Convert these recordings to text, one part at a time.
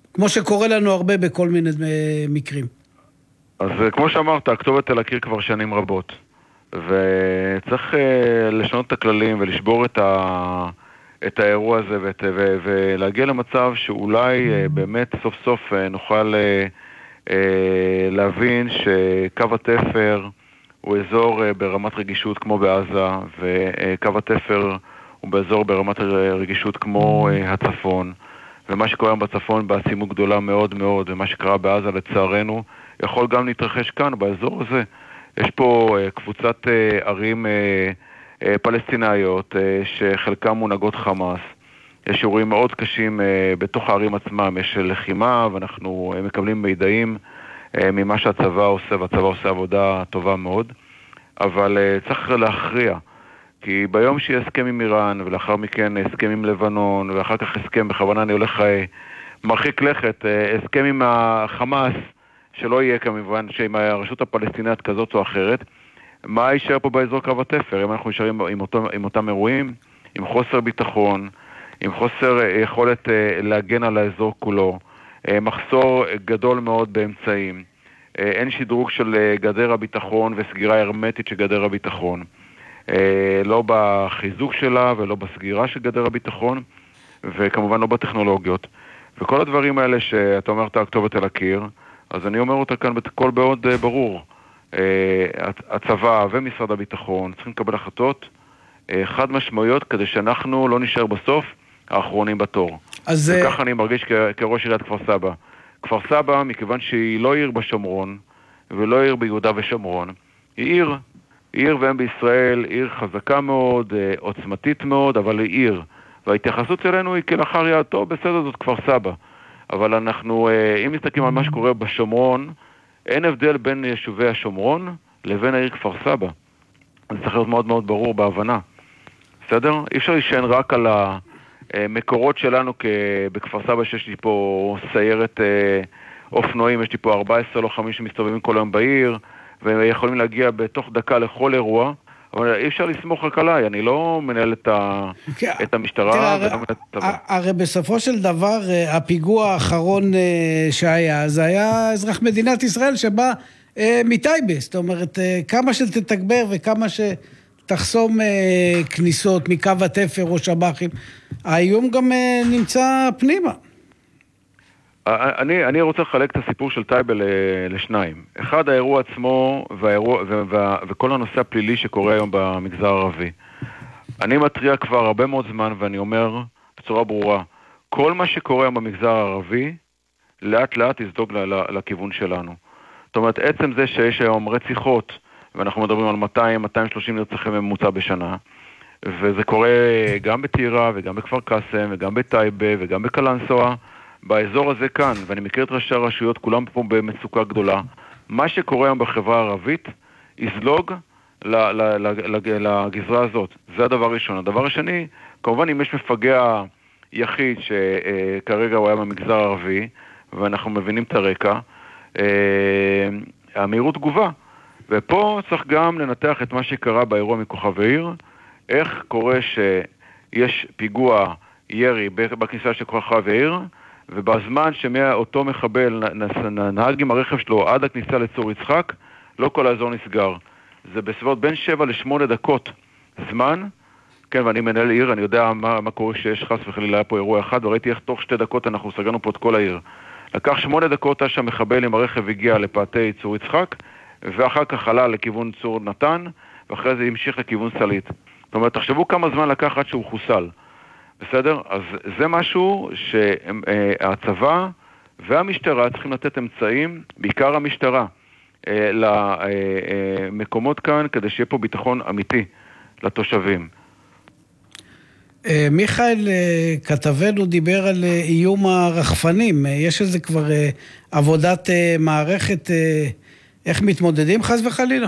כמו שקורה לנו הרבה בכל מיני מקרים. אז כמו שאמרת, הכתובת על הקיר כבר שנים רבות, וצריך לשנות את הכללים ולשבור את האירוע הזה ולהגיע למצב שאולי באמת סוף סוף נוכל להבין שקו התפר הוא אזור ברמת רגישות כמו בעזה, וקו התפר הוא באזור ברמת רגישות כמו הצפון, ומה שקורה בצפון בעצימות גדולה מאוד מאוד, ומה שקרה בעזה לצערנו יכול גם להתרחש כאן באזור הזה. יש פה קבוצת ערים פלסטינאיות שחלקם מונהגות חמאס. יש אירועים מאוד קשים בתוך הערים עצמם, יש לחימה ואנחנו מקבלים מידעים ממה שהצבא עושה, והצבא עושה עבודה טובה מאוד, אבל צריך להכריע, כי ביום שיהיה הסכם עם איראן ולאחר מכן הסכם עם לבנון ואחר כך הסכם, בכוונה אני הולך מרחיק לכת, הסכם עם החמאס, שלא יהיה כמובן שעם הרשות הפלסטינית כזאת או אחרת, מה יישאר פה באזור קו התפר? אם אנחנו נשארים עם אותם אירועים, עם חוסר ביטחון, עם חוסר יכולת להגן על האזור כולו, מחסור גדול מאוד באמצעים, אין שדרוג של גדר הביטחון וסגירה הרמטית של גדר הביטחון, לא בחיזוק שלה ולא בסגירה של גדר הביטחון, וכמובן לא בטכנולוגיות. וכל הדברים האלה שאתה אומרת הכתובת על הקיר, אז אני אומר אותה כאן בכל מאוד ברור. הצבא ומשרד הביטחון צריכים לקבל החלטות חד משמעויות כדי שאנחנו לא נשאר בסוף האחרונים בתור. וככה אני מרגיש כראש עיריית כפר סבא. כפר סבא, מכיוון שהיא לא עיר בשומרון ולא עיר ביהודה ושומרון, היא עיר ואם בישראל, עיר חזקה מאוד, עוצמתית מאוד, אבל היא עיר. וההתייחסות שלנו היא כלאחר יד, טוב, בסדר, זאת כפר סבא. אבל אנחנו, אם מסתכלים על מה שקורה בשומרון, אין הבדל בין יישובי השומרון לבין העיר כפר סבא. זה צריך להיות מאוד מאוד ברור בהבנה. בסדר? אי אפשר להישען רק על המקורות שלנו בכפר סבא, שיש לי פה סיירת אופנועים, יש לי פה 14 לוחמים שמסתובבים כל היום בעיר, ויכולים להגיע בתוך דקה לכל אירוע, אבל אי אפשר לסמוך רק עליי, אני לא מנהל את המשטרה ולא מנהל את הצבא. הרי בסופו של דבר, הפיגוע האחרון שהיה, זה היה אזרח מדינת ישראל שבא מטייבה, זאת אומרת, כמה שתתגבר וכמה שתחסום כניסות מקו התפר או שבחים, האיום גם נמצא פנימה. אני רוצה לחלק את הסיפור של טייבה לשניים. אחד, האירוע עצמו וכל הנושא הפלילי שקורה היום במגזר הערבי. אני מטריע כבר הרבה מאוד זמן ואני אומר בצורה ברורה, כל מה שקורה היום במגזר הערבי, לאט לאט יזדוג לכיוון שלנו. זאת אומרת, עצם זה שיש היום רציחות, ואנחנו מדברים על 200-230 נרצחים ממוצע בשנה, וזה קורה גם בטירה וגם בכפר קאסם וגם בטייבה וגם בקלנסואה, באזור הזה כאן, ואני מכיר את ראשי הרשויות, כולם פה במצוקה גדולה. מה שקורה היום בחברה הערבית, יזלוג לגזרה הזאת. זה הדבר הראשון. הדבר השני, כמובן אם יש מפגע יחיד שכרגע הוא היה במגזר הערבי, ואנחנו מבינים את הרקע, המהירות תגובה. ופה צריך גם לנתח את מה שקרה באירוע מכוכב העיר, איך קורה שיש פיגוע ירי בכניסה של כוכב העיר, ובזמן שמאותו מחבל נהג עם הרכב שלו עד הכניסה לצור יצחק, לא כל האזור נסגר. זה בסביבות בין 7 ל-8 דקות זמן, כן, ואני מנהל עיר, אני יודע מה קורה שיש חס וחלילה היה פה אירוע אחד, וראיתי איך תוך 2 דקות אנחנו סגרנו פה את כל העיר. לקח 8 דקות עד שהמחבל עם הרכב הגיע לפאתי צור יצחק, ואחר כך עלה לכיוון צור נתן, ואחרי זה המשיך לכיוון סלית. זאת אומרת, תחשבו כמה זמן לקח עד שהוא חוסל. בסדר? אז זה משהו שהצבא והמשטרה צריכים לתת אמצעים, בעיקר המשטרה, למקומות כאן, כדי שיהיה פה ביטחון אמיתי לתושבים. מיכאל, כתבנו דיבר על איום הרחפנים. יש איזה כבר עבודת מערכת, איך מתמודדים חס וחלילה?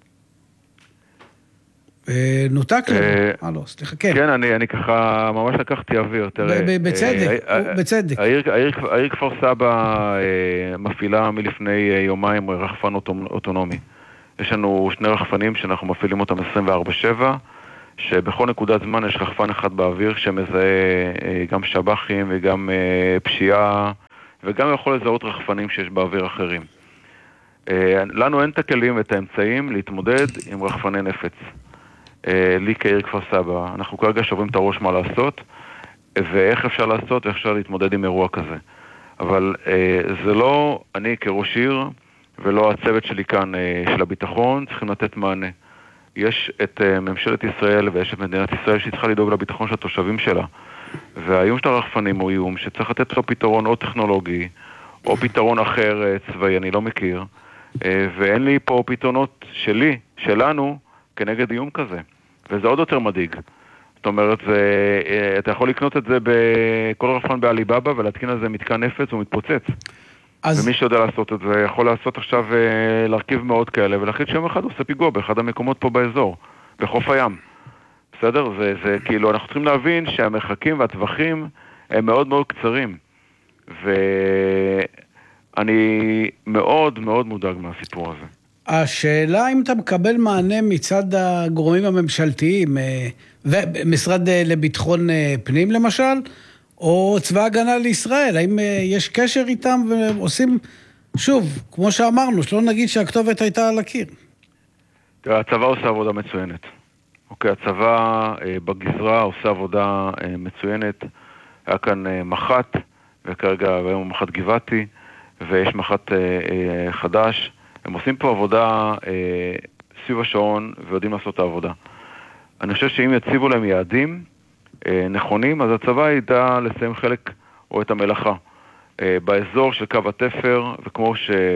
נותק לנו. סליחה, כן. כן, אני ככה ממש לקחתי אוויר. בצדק. העיר כפר סבא מפעילה מלפני יומיים רחפן אוטונומי. יש לנו 2 רחפנים שאנחנו מפעילים אותם 24/7, שבכל נקודת זמן יש רחפן אחד באוויר שמזהה גם שבחים וגם פשיעה וגם יכול לזהות רחפנים שיש באוויר אחרים. לנו אין את הכלים ואת האמצעים להתמודד עם רחפני נפץ. לי כעיר כפר סבא, אנחנו כרגע שוברים את הראש מה לעשות, ואיך אפשר לעשות ואיך אפשר להתמודד עם אירוע כזה. אבל זה לא אני כראש עיר ולא הצוות שלי כאן של הביטחון צריכים לתת מענה. יש את ממשלת ישראל ויש את מדינת ישראל שצריכה לדאוג לביטחון של התושבים שלה. והאיום של הרחפנים הוא איום שצריך לתת לו פתרון או טכנולוגי או פתרון אחר צבאי, אני לא מכיר. ואין לי פה פתרונות שלנו, כנגד איום כזה. וזה עוד יותר מדאיג. זאת אומרת, אתה יכול לקנות את זה בכל רחפן באליבאבא ולהתקין על זה מתקן נפץ ומתפוצץ. ומי שיודע לעשות את זה יכול לעשות עכשיו להרכיב מאוד כאלה ולהחליט שיום אחד עושה פיגוע באחד המקומות פה באזור, בחוף הים. בסדר? זה כאילו, אנחנו צריכים להבין שהמרחקים והטווחים הם מאוד מאוד קצרים. ואני מאוד מאוד מודאג מהסיפור הזה. השאלה אם אתה מקבל מענה מצד הגורמים הממשלתיים, ומשרד לביטחון פנים למשל, או צבא הגנה לישראל, האם יש קשר איתם ועושים, שוב, כמו שאמרנו, שלא נגיד שהכתובת הייתה על הקיר. הצבא עושה עבודה מצוינת. אוקיי, הצבא בגזרה עושה עבודה מצוינת. היה כאן מח"ט, וכרגע היום מח"ט גבעתי, ויש מח"ט חדש. הם עושים פה עבודה סביב השעון ויודעים לעשות את העבודה. אני חושב שאם יציבו להם יעדים נכונים, אז הצבא ידע לסיים חלק או את המלאכה. באזור של קו התפר, וכמו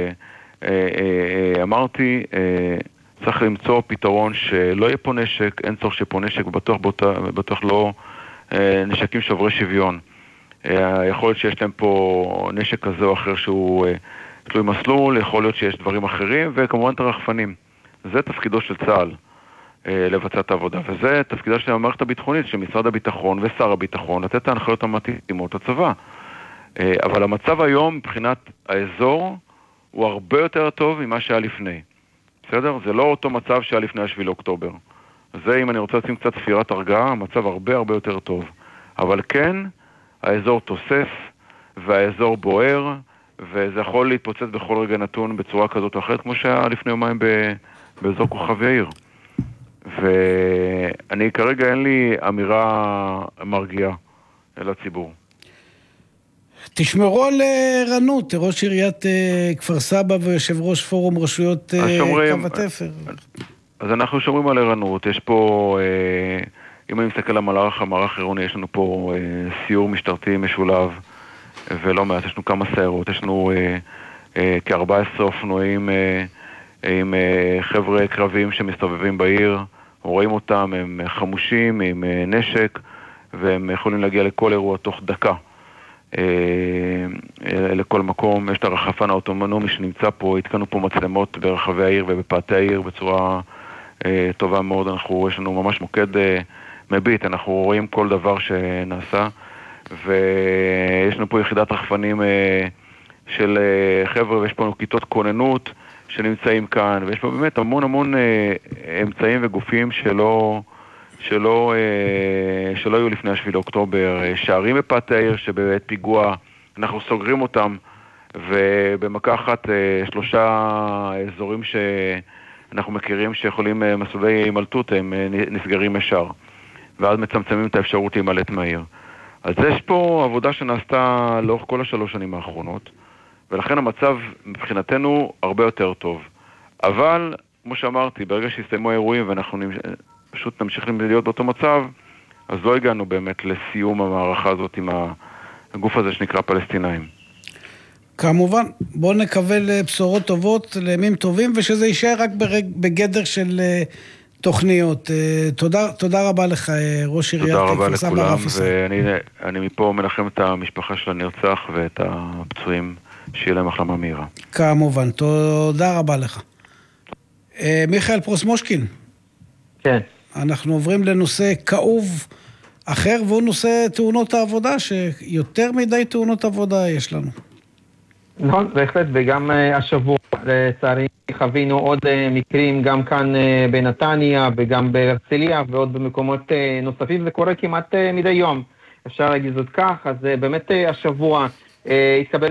שאמרתי, צריך למצוא פתרון שלא יהיה פה נשק, אין צורך שפה נשק, בטוח לא נשקים שוברי שוויון. יכול להיות שיש להם פה נשק כזה או אחר שהוא תלוי מסלול, יכול להיות שיש דברים אחרים, וכמובן את הרחפנים. זה תפקידו של צה"ל לבצע את העבודה, וזה תפקידה של המערכת הביטחונית, של משרד הביטחון ושר הביטחון, לתת את ההנחיות המתאימות לצבא. אבל המצב היום מבחינת האזור הוא הרבה יותר טוב ממה שהיה לפני. בסדר? זה לא אותו מצב שהיה לפני 7 לאוקטובר. זה, אם אני רוצה לשים קצת ספירת הרגעה, המצב הרבה הרבה יותר טוב. אבל כן, האזור תוסס, והאזור בוער, וזה יכול להתפוצץ בכל רגע נתון בצורה כזאת או אחרת, כמו שהיה לפני יומיים באזור כוכב יאיר. ואני כרגע אין לי אמירה מרגיעה לציבור. תשמרו על ערנות, ראש עיריית כפר סבא ויושב ראש פורום רשויות קו התפר. אז אנחנו שומרים על ערנות, יש פה, אם אני מסתכל על המערך עירוני, יש לנו פה סיור משטרתי משולב, ולא מעט, יש לנו כמה סיירות, יש לנו כ-14 אופנועים עם חבר'ה קרבים שמסתובבים בעיר, רואים אותם, הם חמושים עם נשק, והם יכולים להגיע לכל אירוע תוך דקה. לכל מקום, יש את הרחפן האוטונומי שנמצא פה, התקנו פה מצלמות ברחבי העיר ובפאתי העיר בצורה טובה מאוד, יש לנו ממש מוקד מביט, אנחנו רואים כל דבר שנעשה, ויש לנו פה יחידת רחפנים של חבר'ה, ויש פה כיתות כוננות שנמצאים כאן, ויש פה באמת המון אמצעים וגופים שלא היו לפני 7 לאוקטובר, שערים בפאתי העיר שבעת פיגוע אנחנו סוגרים אותם, ובמכה אחת 3 אזורים שאנחנו מכירים שיכולים מסלולי הימלטות, הם נסגרים ישר, ואז מצמצמים את האפשרות להימלט מהעיר. אז יש פה עבודה שנעשתה לאורך כל 3 שנים האחרונות, ולכן המצב מבחינתנו הרבה יותר טוב. אבל, כמו שאמרתי, ברגע שהסתיימו האירועים ואנחנו פשוט נמשיך להיות באותו מצב, אז לא הגענו באמת לסיום המערכה הזאת עם הגוף הזה שנקרא פלסטינאים. כמובן, בואו נקבל בשורות טובות לימים טובים, ושזה יישאר רק בגדר של תוכניות. תודה רבה לך, ראש עיריית כפר סבא רפי סעד. תודה רבה לכולם, ואני מפה מנחם את המשפחה של הנרצח ואת הפצועים, שיהיה להם החלמה מהירה. כמובן, תודה רבה לך. מיכאל פרוסמושקין. כן. אנחנו עוברים לנושא כאוב אחר, והוא נושא תאונות העבודה, שיותר מדי תאונות עבודה יש לנו. נכון, בהחלט, וגם השבוע, לצערי, חווינו עוד מקרים, גם כאן בנתניה, וגם בהרצליה, ועוד במקומות נוספים, זה קורה כמעט מדי יום. אפשר להגיד זאת כך, אז באמת השבוע התקבל